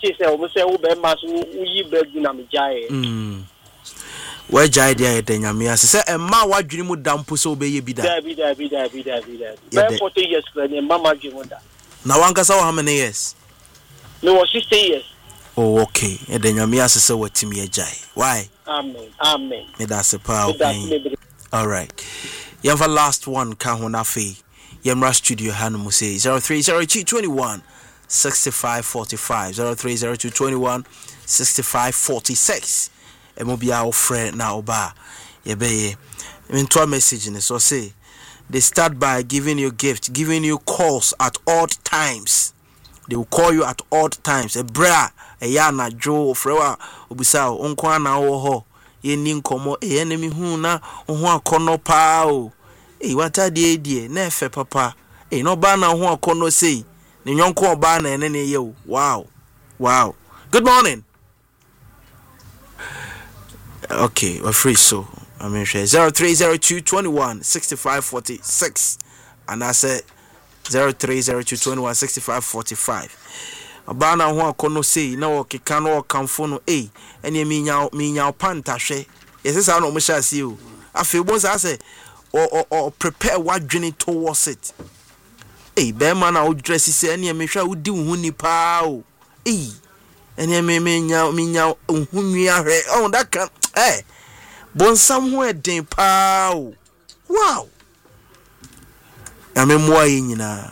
che say o say wo be ma so uyi begu na me jae where jae dia de nyame ase say emma wadwene mu dampo so obeye bi da bi 40 years for the mama dwene da na wanka sa how many years me was 60 years. Oh, okay. And then you may say what to me jai. Why? Amen. That's a power. All right. You have a last one. Kahunafe. Yemra Studio Hanu say 030221 6545 030221 6546. And will be our friend now. Ba. You be into a message in so say they start by giving you gifts, giving you calls at odd times. They will call you at odd times. A bra, a yana, Joe, Frewa, Ubisa, Unkwana, Oho, ye ninkomo, a enemy huna, Unwa kono pao. Eh, what are the idea? Nefe, papa. Eh, no bana, Unwa kono say. Nyonko bana, and any yo. Wow. Good morning. Okay, we're free, so I'm in share 0302 21 65 46. And I said 030221 65 45. Abana ho akono sei na wo keka no kamfo no ene minya panta hwe yesesa na omusha ase o afi bo sa say o prepare wadwene towards it be man na wo dress say ene me hwa wodi hu ni pa o ene me minya hunwia hwe oh that can bonsam ho eden pa o wow amemwa yinyina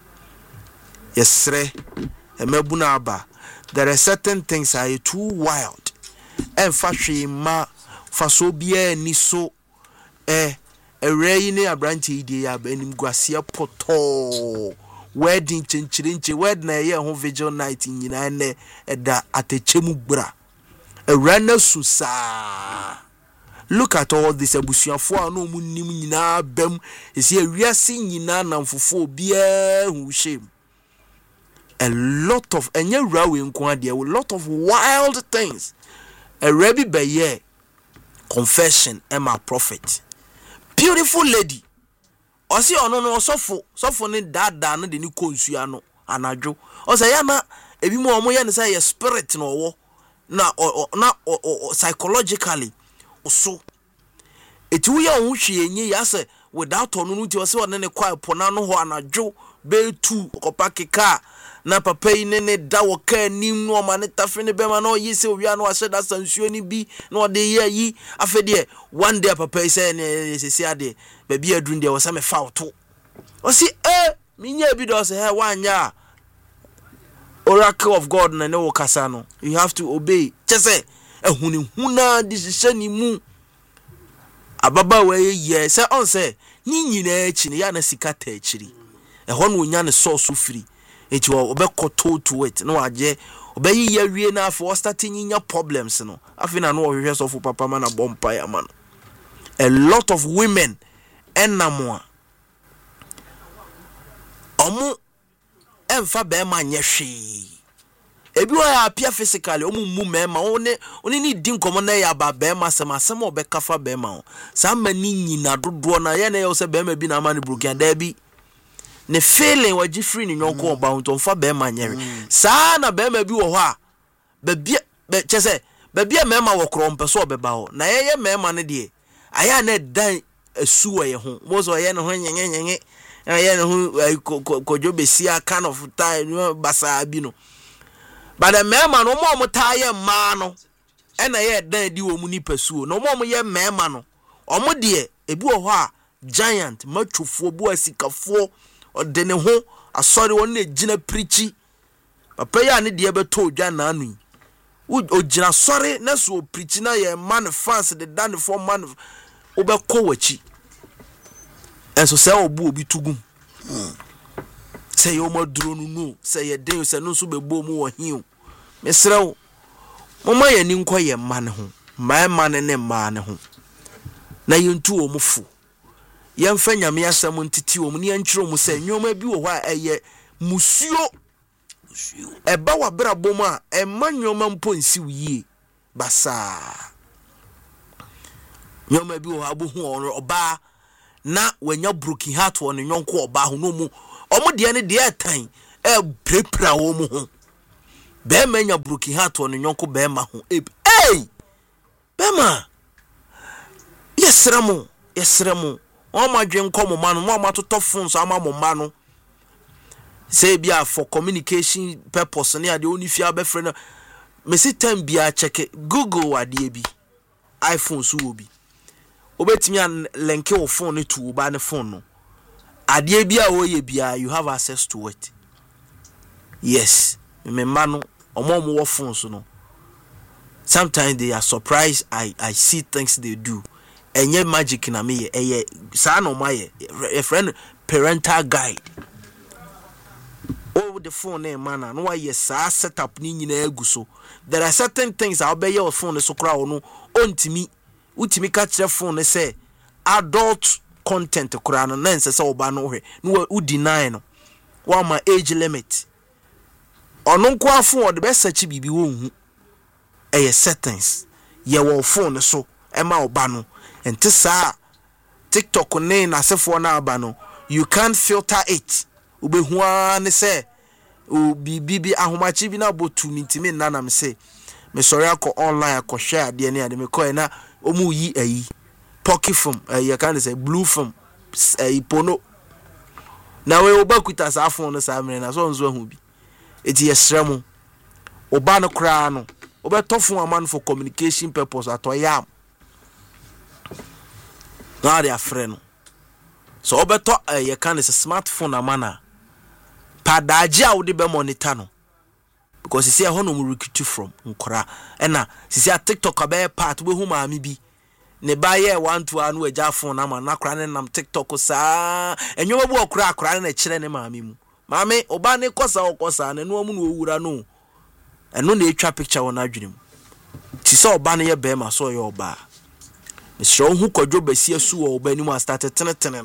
yesre emebuna aba there are certain things are too wild and fashwe ma faso bia ni so ereyine abranche ide ya banim guasia poto wedding chenchirinche wedding na ye ho vigil night nyina ne eda atechemu bra erana susa. Look at all this abusuafo no munim nyina bam esi awiase nyina namfofo bia hu shame. A lot of enye rawe nko ade a lot of wild things. A rabbi beye confession Emma prophet. Beautiful lady. Osi ono no sofo ne dada no de ni konsua no anadwo. Osa ya na ebi mo omo ye ne say spirit no wo na psychologically so etu ya ohwe enye ya se without onu nti o se one ne kwa pona no ho anadwo be tu okopa keka na papa yi ne da wo ka nim no ma ne tafe ne be ma no yi se owia no ase da sansuo ni bi no de ye yi afede one day papa yi se ne sesi ade ba bi adun de wo se me fa oto o si minya bi do se he wanya oracle of God na ne wo kasa no you have to obey chese ehuni huna decision ni mu ababa we ye say on say ni nyina echi ne ya na sikata echiri eho no nya ne source free enti obekoto to it no age obeyi ya wie na afo starting nya problems no afi na no hwehwe so fu papa ma na bompa ya ma no a lot of women enamo omu emfa be ma nyehwe ebi wa apia physically omu mema one ni din komo na ya ba be ma asem obekafa be ma sa mani nyina dodo na ye na ye se be ma bi na ma ne broken da bi ne feeling waji free ni nyonko oba unto fa be ma nyere sa na be ma bi wo ho a be chese be bia mema wo krompe so obeba ho na ye mema ne de aya na dan asuwa ye ho mo so ye ne ho nyenyenyenye ye ne ho kojo besia kind of time basa bi no. But the man no more tie man no ena ye dan di wo mu ni pasuo no more ye man no omo de ebi wo ho a giant matwofo bu asikafo ode ne ho asori won na gina preachi papa ya ne de beto odwa na anu o gina sori na so preachi na ye man fans de dan for man obekọ wachi enso se obu obi tugum say o maduro no say ye den say no so bebo mu wo hiu mesrew mama ye ni nko ye man ho man ne man ho na yentu o mufu ye mfa nyame asem ntiti o mu ne nkyiro mu say nyoma bi wo ho a eye musuo eba wa brabo mu a emma nyoma mpo nsi wiye basa nyoma bi wo abu hu oba na wanya broken heart won nyonko oba ho no mu omo de ne de etan prepra wo mu ho be manya broken heart on nyonko be ma ho hey bema yesremo o ma dwen komo ma no mo ma toto phone so ama mo ma no say bia for communication purpose ne ade oni fia be frɛ no me see time bia check Google ade bi iPhone so obi obetimi an link your phone to ba ne phone no ade bia o ye bia you have access to it. Yes, me manu omo wo phone so no sometimes they are surprised. I see things they do enye magic na me ye sa no ma ye a friend parental guide. Oh, the phone name man no why yes setup ni nyina egu so there are certain things I obey your phone so kra no ontimi utimi ka kire phone say adult content kra no nse say oba no hwe no u deny no wa ma age limit ono nko afo de be search bibi wo hu eye settings ye wo phone so e ma oba no enti sa TikTok ne na sefo na aba no you can't filter it ubehu an say o bibi ahomachi bi na botu mintimi nanam say me sorry akọ online akọ share de ne ade me ko na omu yi ayi pocket film you can say blue film pono na we obakuta sa phone no sa mre na so nzo ahu bi eti yesremu oba no kra no obeto phone aman for communication purpose atoyam na dia freno so obeto you can say smartphone amana padaji a wode be monitor no because see ho no mu recruit from nkora na see TikTok abe part we hu maami bi ne ba ye 1-2 anu agya phone na ma na kora ne nam TikTok saa enyo bu okora na kire ne maami mu maami oba ne kosa ne no mu no owura no eno na etwa picture wona adwene mu ti se oba ne ye be ma so ye oba me sho hu kwadwo basi asu wo oba ni mu start tenetene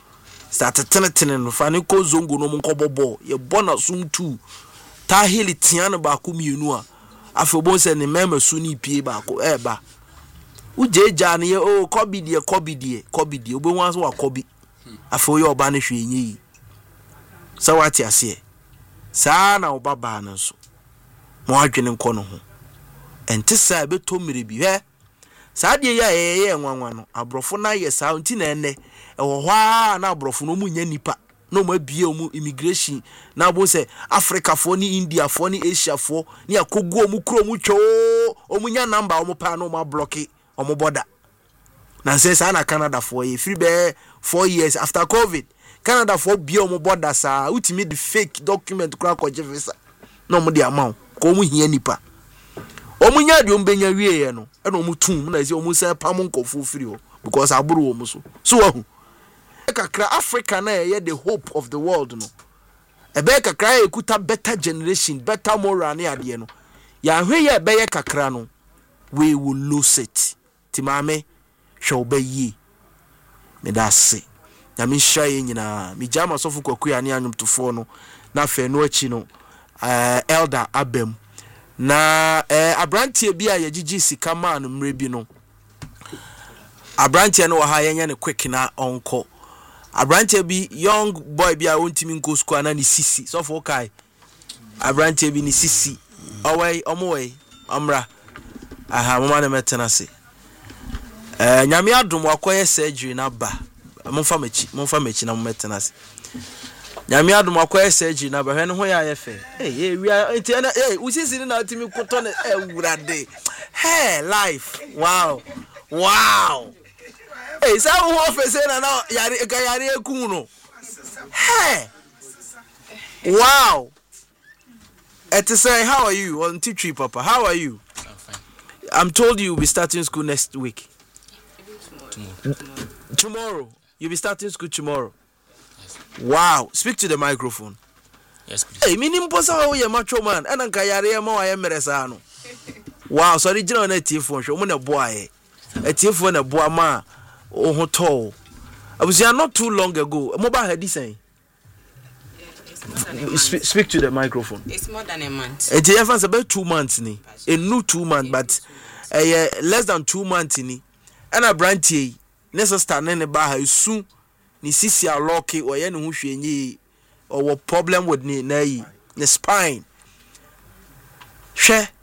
no fa ne ko zongo no mu nkobobo ye bona sum tu ta hili tiana ba ku mienu a afi obon se ne mema su ni pie ba ko eba ujeja ne o kobidie obo wan so wa kobi afi o ye oba ne hwe enyi sa wati ase sa na oba ba na so mo adwene nko no ho enti sa be to mere bi he sa de ya ye nwanwa no abrofo na ye sa nti na ene ewo hwa na abrofo no mu nya nipa no ma bie mu immigration na bo se Africa fo ni India fo ni Asia fo ni akogu omu kro mu two omu nya number omu pa no ma block omu border na say sa na Canada fo e free be 4 years after COVID Canada fo bie omu border sa ultimate the fake document kra ko je visa no mu de amount ko mu hia nipa omu nya de ombenya wie ye no e no mu tum na say omu say pam nkofu free o because aburu omu so wahu kakra Africa na ye the hope of the world no ebe kakra ekuta better generation better moral ne ade no ya hwe ye ebe ye kakra no we will lose it timame hwe obayi me da se na mi hwaye nyina mi jama sofu kwakuya ne anwumtofo no na fe no achi no elder abem na abrantie bi a yegigi sika ma no mre bi no abrantie no wa ha yenya ne quick na onko abrantie bi young boy bi a wontimi nko school na ni sisi so for kai abrantie bi ni sisi owei omowei amra aha mama na metena se nyame adom akoye surgery na ba momfa mechi na metena se nyame adom akoye surgery na ba hwe no ho ya yefe usisi ni na otimi koto na wurade life wow hey, say who office na now yari eku no. Hey. Wow. Say, how are you? On teacher papa. How are you? I'm fine. I'm told you'll be starting school next week. Tomorrow. You'll be starting school tomorrow. Yes. Wow. Speak to the microphone. Yes, please. Hey, minim posa wo ye macho man. Ena nka yari ma wa ye meresa no. Wow, sorry jina na tiefo hwe mo na boa ye. Tiefo na boa ma hoto. I was here not too long ago. Mobile had this saying. Speak to the microphone. It's more than a month. It's about 2 months ni. A new 2 months, but less than 2 months ni. And a brandy. Nessa stand in the bar soon. Ni sisi a locky or any who or what problem with ni the spine. hwɛ